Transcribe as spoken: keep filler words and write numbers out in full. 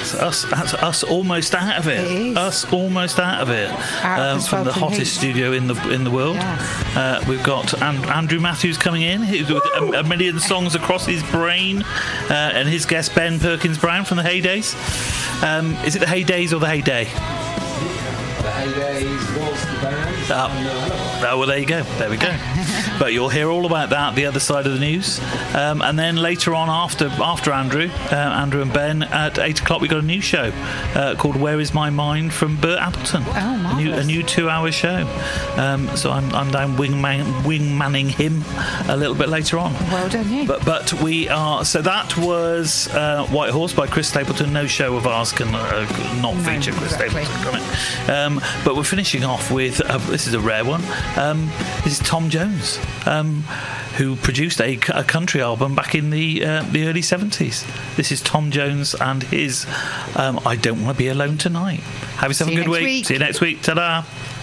That's us. That's us almost out of it. It is. Us almost out of it. Out of um, the from the sweltering hottest heat. studio in the in the world. Yeah. Uh, we've got An- Andrew Matthews coming in who's with a, a million songs across his brain, uh, and his guest Ben Perkins Brown from the Heydays. Um, is it the Heydays or the Heyday? The Heydays was the band. Uh, oh, well, there you go. There we go. But you'll hear all about that the other side of the news. Um, and then later on, after after Andrew, uh, Andrew and Ben, at eight o'clock, we got a new show uh, called Where Is My Mind from Bert Appleton. Oh, a new, a marvellous. new two-hour show. Um, so I'm, I'm down wingman, wingmanning him a little bit later on. Well done, you. But but we are. So that was uh, White Horse by Chris Stapleton. No show of ours can uh, not No, feature Chris exactly. Stapleton. Can it? Um, but we're finishing off with uh, this is a rare one. Um, this is Tom Jones, um, who produced a, a country album back in the uh, the early seventies. This is Tom Jones and his um, I Don't Want to Be Alone Tonight. Have yourself See a you good next week. week. See you next week. Ta-da.